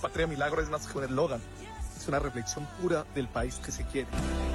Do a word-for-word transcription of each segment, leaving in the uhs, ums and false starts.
Patria Milagro es más que un eslogan, es una reflexión pura del país que se quiere.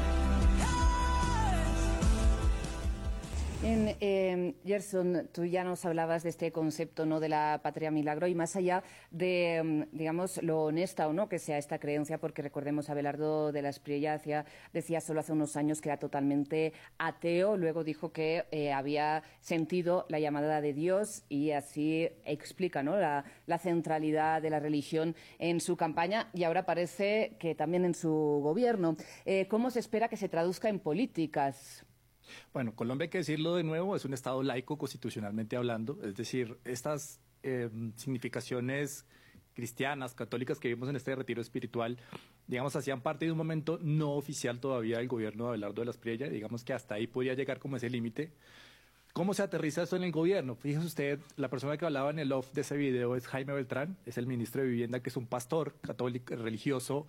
En, eh, Gerson, tú ya nos hablabas de este concepto, ¿no?, de la patria milagro, y más allá de, digamos, lo honesta o no que sea esta creencia, porque recordemos a Abelardo de la Espriella decía, decía solo hace unos años que era totalmente ateo, luego dijo que eh, había sentido la llamada de Dios y así explica, ¿no?, la, la centralidad de la religión en su campaña y ahora parece que también en su gobierno. Eh, ¿Cómo se espera que se traduzca en políticas? Bueno, Colombia, hay que decirlo de nuevo, es un Estado laico constitucionalmente hablando, es decir, estas eh, significaciones cristianas, católicas que vimos en este retiro espiritual, digamos, hacían parte de un momento no oficial todavía del gobierno de Abelardo de la Espriella, digamos que hasta ahí podía llegar como ese límite. ¿Cómo se aterriza esto en el gobierno? Fíjese usted, la persona que hablaba en el off de ese video es Jaime Beltrán, es el ministro de Vivienda, que es un pastor católico religioso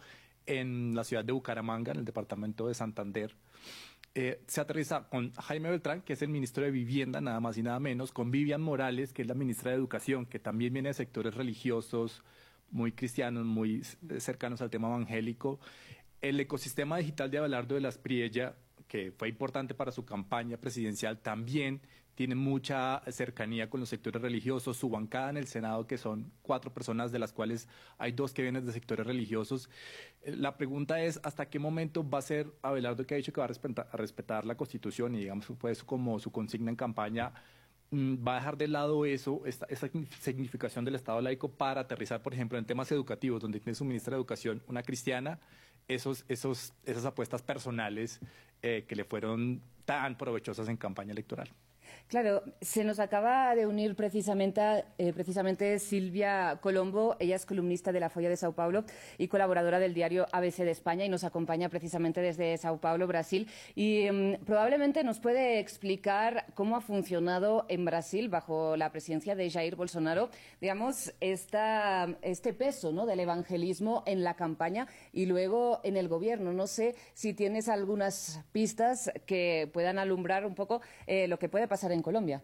en la ciudad de Bucaramanga, en el departamento de Santander. Eh, se aterriza con Jaime Beltrán, que es el ministro de Vivienda, nada más y nada menos, con Vivian Morales, que es la ministra de Educación, que también viene de sectores religiosos, muy cristianos, muy cercanos al tema evangélico. El ecosistema digital de Abelardo de la Espriella, que fue importante para su campaña presidencial, también tiene mucha cercanía con los sectores religiosos. Su bancada en el Senado, que son cuatro personas, de las cuales hay dos que vienen de sectores religiosos. La pregunta es, ¿hasta qué momento va a ser Abelardo, que ha dicho que va a respetar, a respetar la Constitución y, digamos, pues, como su consigna en campaña, va a dejar de lado eso, esta, esa significación del Estado laico para aterrizar, por ejemplo, en temas educativos, donde tiene su ministra de Educación una cristiana, esos, esos, esas apuestas personales eh, que le fueron tan provechosas en campaña electoral? Claro, se nos acaba de unir precisamente, eh, precisamente Silvia Colombo. Ella es columnista de La Folha de Sao Paulo y colaboradora del diario A B C de España y nos acompaña precisamente desde Sao Paulo, Brasil. Y um, probablemente nos puede explicar cómo ha funcionado en Brasil, bajo la presidencia de Jair Bolsonaro, digamos, esta, este peso, ¿no?, del evangelismo en la campaña y luego en el gobierno. No sé si tienes algunas pistas que puedan alumbrar un poco eh, lo que puede pasar en Colombia.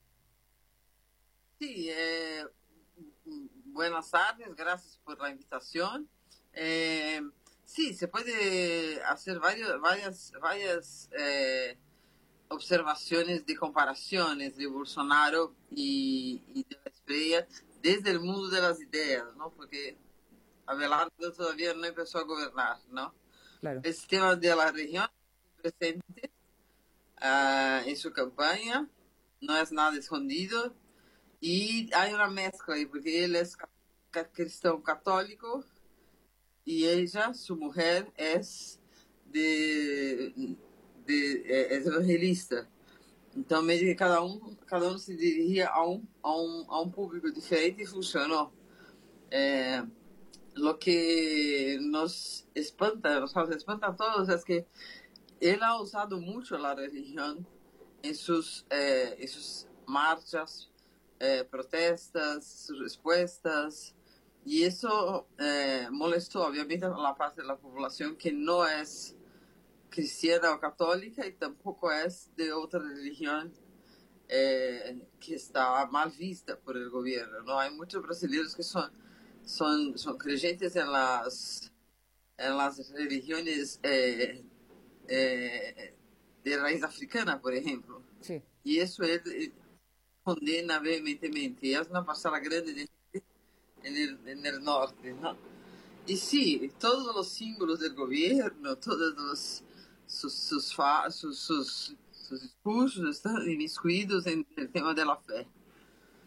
Sí, eh, buenas tardes, gracias por la invitación. Eh, sí, se puede hacer varios, varias, varias eh, observaciones de comparaciones de Bolsonaro y, y de la Espriella desde el mundo de las ideas, ¿no? Porque Abelardo todavía no empezó a gobernar, ¿no? Claro. El tema de la región presente Uh, en su campaña, no es nada escondido y hay una mezcla ahí porque él es cristiano católico y ella, su mujer, es de, de es evangelista. Então meio que cada um cada um se dirigia a um a um a um público diferente y funcionó. Eh, lo que nos espanta, nos espanta a todos es que él ha usado mucho la religión en sus, eh, en sus marchas, eh, protestas, sus respuestas, y eso eh, molestó obviamente a la parte de la población que no es cristiana o católica y tampoco es de otra religión eh, que está mal vista por el gobierno, ¿no? Hay muchos brasileños que son, son, son creyentes en las, en las religiones eh, Eh, de raíz africana, por ejemplo. Sí. Y eso él, él condena vehementemente. Y es una parcela grande de gente en el, en el norte, ¿no? Y sí, todos los símbolos del gobierno, todos los, sus, sus, fa, sus, sus, sus discursos están inmiscuidos en el tema de la fe.